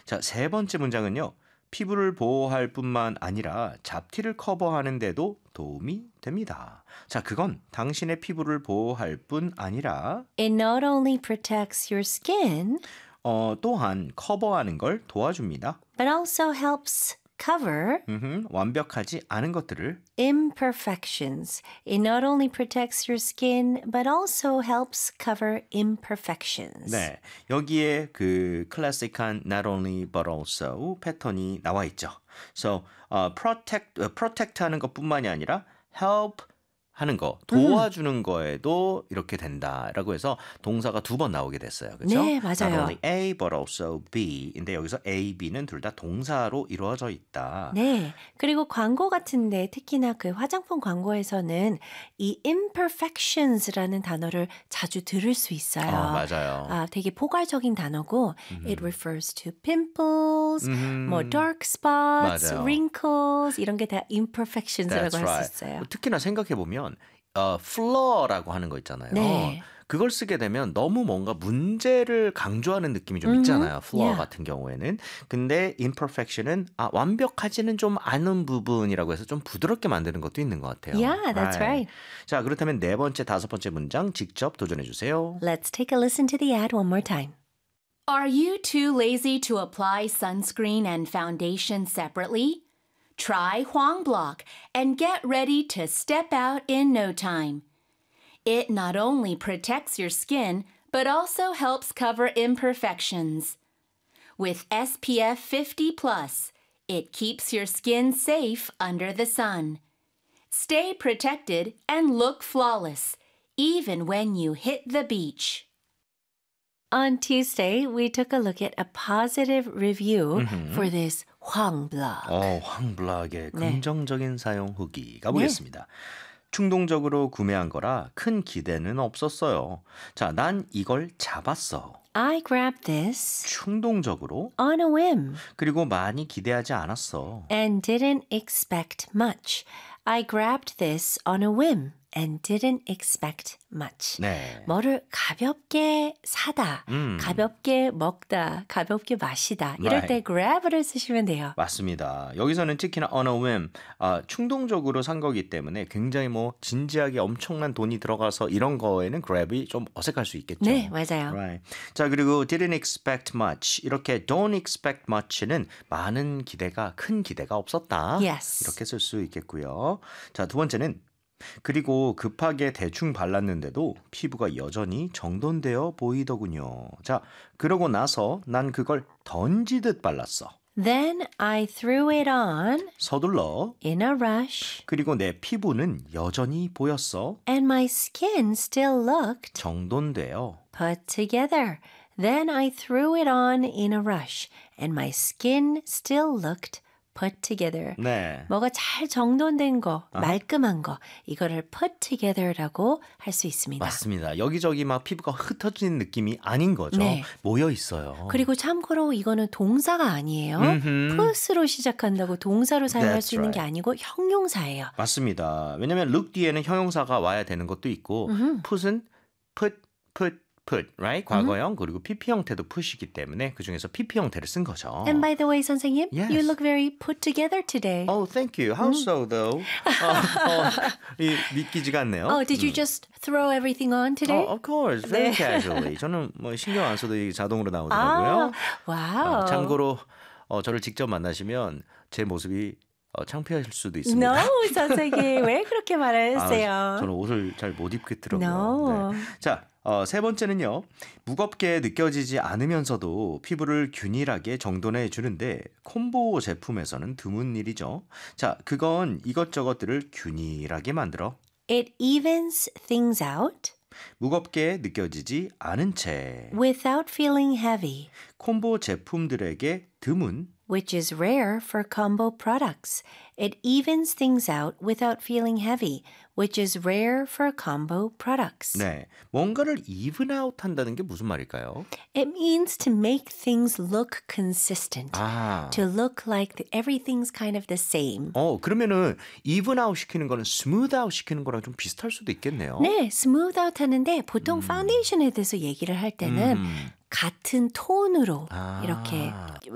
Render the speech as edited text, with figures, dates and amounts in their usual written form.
자, 세 번째 문장은요. 피부를 보호할 뿐만 아니라 잡티를 커버하는 데도 도움이 됩니다. 자, 그건 당신의 피부를 보호할 뿐 아니라 It not only protects your skin, 또한 커버하는 걸 도와줍니다. but also helps cover 완벽하지 않은 것들을 imperfections. It not only protects your skin, but also helps cover imperfections. 네, 여기에 그 클래식한 not only but also 패턴이 나와 있죠. So, protect 하는 것뿐만이 아니라 help 하는 거, 도와주는 거에도 이렇게 된다라고 해서 동사가 두 번 나오게 됐어요. 그렇죠? 네, 맞아요. Not only A but also B인데 여기서 A, B는 둘 다 동사로 이루어져 있다. 네. 그리고 광고 같은데 특히나 그 화장품 광고에서는 이 imperfections라는 단어를 자주 들을 수 있어요. 맞아요. 되게 포괄적인 단어고 it refers to pimples, 뭐 dark spots, 맞아요. wrinkles 이런 게 다 imperfections라고 That's 할 수 right. 있어요. 특히나 생각해 보면 flaw라고 하는 거 있잖아요. 네. 그걸 쓰게 되면 너무 뭔가 문제를 강조하는 느낌이 좀 있잖아요. flaw Yeah. 같은 경우에는. 근데 imperfection은 완벽하지는 좀 않은 부분이라고 해서 좀 부드럽게 만드는 것도 있는 것 같아요. Yeah, that's right. 자, 그렇다면 네 번째, 다섯 번째 문장 직접 도전해 주세요. Let's take a listen to the ad one more time. Are you too lazy to apply sunscreen and foundation separately? Try Huang Block and get ready to step out in no time. It not only protects your skin, but also helps cover imperfections. With SPF 50+, it keeps your skin safe under the sun. Stay protected and look flawless, even when you hit the beach. On Tuesday, we took a look at a positive review for this Huang Block. 황블락의 긍정적인 사용 후기 가보겠습니다. 충동적으로 구매한 거라 큰 기대는 없었어요. 자, 난 이걸 잡았어. I grabbed this 충동적으로 on a whim 그리고 많이 기대하지 않았어. and didn't expect much. I grabbed this on a whim and didn't expect much. 네. 뭐를 가볍게 사다, 가볍게 먹다, 가볍게 마시다. 이럴 때 grab를 쓰시면 돼요. 맞습니다. 여기서는 특히나 on a whim, 충동적으로 산 거기 때문에 굉장히 뭐 진지하게 엄청난 돈이 들어가서 이런 거에는 grab이 좀 어색할 수 있겠죠. 네, 맞아요. Right. 자, 그리고 didn't expect much, 이렇게 don't expect much는 많은 기대가, 큰 기대가 없었다. Yes. 이렇게 쓸 수 있겠고요. 자, 두 번째는 그리고 급하게 대충 발랐는데도 피부가 여전히 정돈되어 보이더군요. 자, 그러고 나서 난 그걸 던지듯 발랐어. Then I threw it on 서둘러. in a rush 그리고 내 피부는 여전히 보였어. and my skin still looked 정돈되어. put together. Then I threw it on in a rush and my skin still looked put together. 네. 뭐가 잘 정돈된 거, 말끔한 거, 이거를 put together라고 할 수 있습니다. 맞습니다. 여기저기 막 피부가 흩어지는 느낌이 아닌 거죠. 네. 모여 있어요. 그리고 참고로 이거는 동사가 아니에요. put으로 시작한다고 동사로 사용할 수 있는 게 아니고 형용사예요. 맞습니다. 왜냐하면 look 뒤에는 형용사가 와야 되는 것도 있고 put은 put, right? 과거형 그리고 PP 형태도 put이기 때문에 그중에서 PP 형태를 쓴 거죠. And by the way, 선생님, Yes. you look very put together today. Oh, thank you. How so, though? 믿기지가 않네요. Oh, did you just throw everything on today? Of course, very casually. 저는 뭐 신경 안 써도 이게 자동으로 나오더라고요. 와우. 참고로 저를 직접 만나시면 제 모습이 창피하실 수도 있습니다. No, 선생님, 왜 그렇게 말하세요? 저는 옷을 잘 못 입겠더라고요. No. 네. 자, 세 번째는요. 무겁게 느껴지지 않으면서도 피부를 균일하게 정돈해 주는데 콤보 제품에서는 드문 일이죠. 자, 그건 이것저것들을 균일하게 만들어 It evens things out 무겁게 느껴지지 않은 채 without feeling heavy, 콤보 제품들에게 드문 which is rare for combo products. It evens things out without feeling heavy, which is rare for combo products. 네, 뭔가를 even out 한다는 게 무슨 말일까요? It means to make things look consistent, to look like everything's kind of the same. 그러면은 even out 시키는 거는 smooth out 시키는 거랑 좀 비슷할 수도 있겠네요. 네, smooth out 하는데 보통 파운데이션에 대해서 얘기를 할 때는 같은 톤으로 이렇게